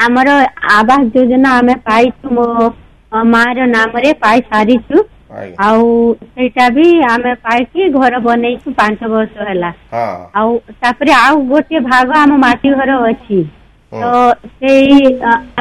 आमर आवास योजना आमे पाइछु मो मार नाम रे पाई सारिछु आउटा भी आमे पाइकी घर बनैछु 5 वर्ष होला आउ तापरे आउ गोटे भाग आम माटी घर अछि तो सेई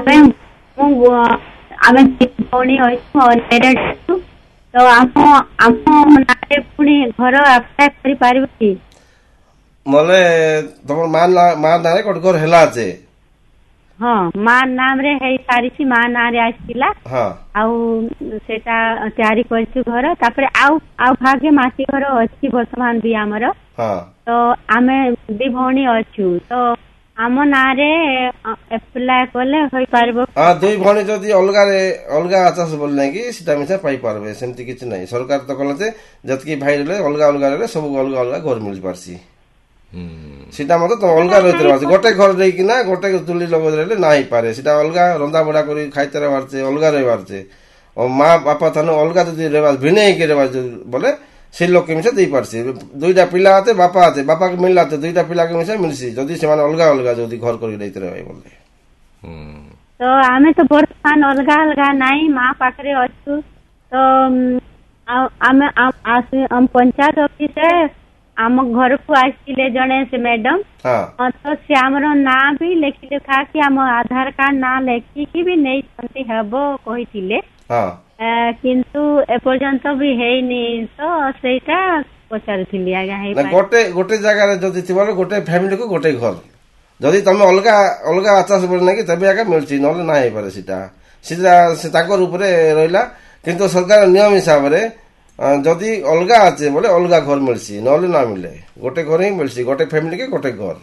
आमे भौणी अछि अनमेरिड तो आम नारे पुणी घर अप्लाई करि पारिबो की मले तमर मान नारे कोट घर हेला जे हाँ मां नाम रे है सारिछि मां नारे आसिला आउ सेटा तयारी करछु घर तापरे आउ भागे माटी घर अछि वर्तमान भी हमर तो आमे दि भौणी अछु तो आम नारे अप्लाई करले होई पारबो हां दुई भौणी जदी अलगा आचास बोलले कि सीता मिसा पाई पारबे सेमति किछ नै सरकार तो कहलते जतकी भाई रे अलगा रे सब अलगा घर मिल पारसी सीटा मत तो अलगा रहिते रहছে गोटे घर रही कि ना गोटे चुली लगो रहले नाही पारे सीटा अलगा रंदा बडा करी खाइते रहबारছে अलगा रहबारছে और मां बापा थानो अलगा जदी रहबार भिने के रहबार बोले से लोक के मिसे देई पारছে दुईटा पिला आते बापा के मिलला तो दुईटा पिला के मिसे मिलसी जदी से माने अलगा जदी घर करी रहिते रहबे बोले तो आमे तो वर्तमान अलगा नाही मां पाखरे अछु तो आमे हम पंचायत ऑफिस है आम घर को आसिले जने से मैडम तो से हमर ना भी लेखि लिखा कि हम आधार कार्ड ना लेखि कि भी नहीं संति हबो कहिथिले किंतु ए पर्यंत भी हेनी तो सेटा पचारथिली आगा हे गोटे जगह रे जदी थिबो गोटे फैमिली को गोटे घर जदी तमे अलगा आचास बोलना कि तबे आगा मिलची नले ना हे पारे सीधा से ताकर ऊपर रहिला किंतु सरकार नियम हिसाब रे जदी अलगा आछे बोले अलगा घर मिलसी नले ना मिले गोटे घर ही मिलसी गोटे फैमिली के गोटे घर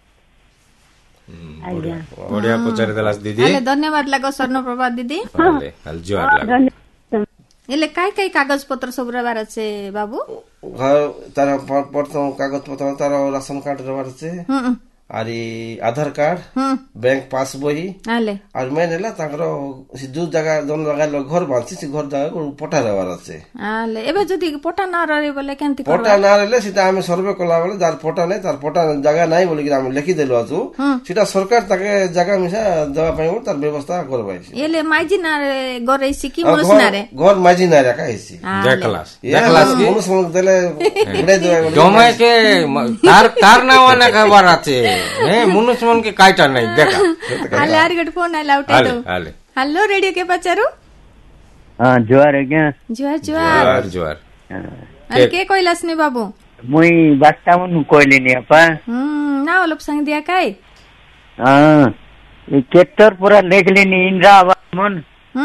बढ़िया पचारे दलास दीदी अले धन्यवाद लागो स्वर्णप्रभा दीदी हल जोर लागो एले काय कागज पत्र सब रबार छे बाबू घर तार प्रथम कागज पत्र तार राशन कार्ड रबार छे आरी आधार कार्ड बैंक पास बही और मैं नेला ताकरो जो जगह जोन जगह घर बांची से घर जगह को पटा रहबार আছে आले एबे जदी पटा ना रहे बोले केंति करबा पटा ना रहले सीधा हमें सर्वे कला बोले जार पटा नै तार पटा जगह नै बोली कि हम लिखि देलो आजु सीधा सरकार ताके जगह मिसा दवा पई तार व्यवस्था करबाई एले माइजी ना गरैसी कि मुनुस ना रे घर माइजी ना रे काइसी देखलास की मुनुस देले उडे देवा जमे के तार ना वाना खबर आछे मुनुस मन के काइटा नहीं देखा आले आरगट फोन आला उठे दो हेलो रेडियो के पचारू हां जोर आज्ञा जोर अरे के कोइलास ने बाबू मुई बास्ता मन कोइले नि अपा ना ओलप संग दिया काय हां ये केटर पूरा लेखले नि इंद्रा मन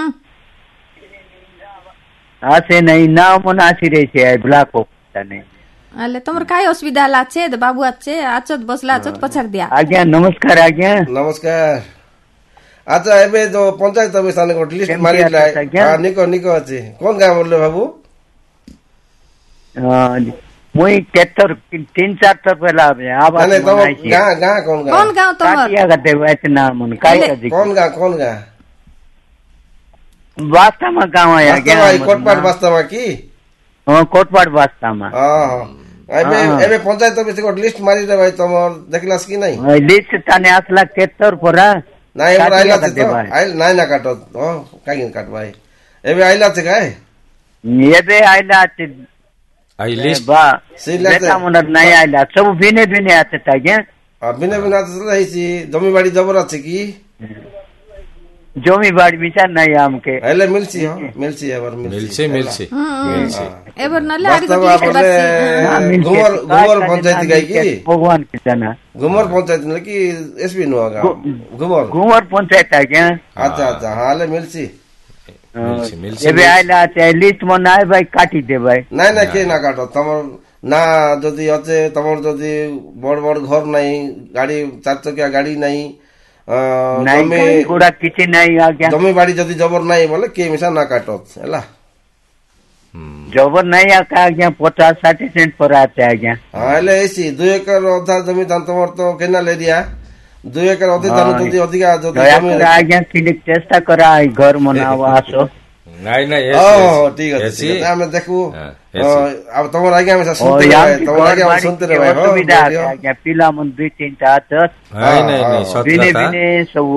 आसे नहीं ना मन आसी रे छे ब्लॉक को तने अले तमर काय असुविधा लाछे द बाबू आछे आचत बसला आचत पछार दिया आज्ञा नमस्कार आज्ञा नमस्कार अच्छा एबे जो पंचायत ऑफिस आने को लिस्ट मारी लाय हां निको अछि कोन गांव बोलले बाबू मोई केतर 3-4 तर पहला आबा नहीं तो गांव कौन गांव तमर काटिया गते इतना मन काय का कौन गांव वास्ता में गांव है आज्ञा कोटपाट वास्ता में की हां कोटपाट वास्ता में हां एबे पंचायत ऑफिस को लिस्ट मारी रे भाई तमर देखलास की नहीं लिस्ट ताने आसला केतर परा नाही आइला तो आइल नाही ना काटो कागिन काट भाई एबे आइला छे काय एबे आइला छे आई लिस्ट बा बेटा मन नाही आइला सब बिने आते तागे बिने आते रहिसी जमी बाड़ी जबर আছে की जमी बाड़ी विचार नहीं हमके हेले मिलसी एबर मिलसी एबर नले आरी तो घुमर पंचायत गई की भगवान की जना घुमर पंचायत न की एसपी नो होगा घुमर पंचायत है क्या अच्छा हाले मिलसी एबे आइला छै लिस्ट में नाय भाई काटी दे भाई ना के ना काटो तमर ना जदी আছে तमर जदी बड़ घर नहीं गाड़ी 4 चकिया गाड़ी नहीं नहीं गुड़ा किछि नहीं आ गया जमी बाड़ी जदी जबर नहीं बोले के मिसा ना काटत हैला जबर नहीं आ का गया 50-60 सेंट पर आते आ गया हां ले एसी 2 एकड़ अधा जमी दान तमर तो केना ले दिया 2 एकड़ अधे दान जदी अधिका जदी जमी आ गया कि चेष्टा करा घर मनावा आसो नहीं ठीक है हम देखू अब तमर आगे में सुनते रहे तमर आगे सुनते रहे सुविधा आ गया पिला मन 2-3 टा आत नहीं बिने सब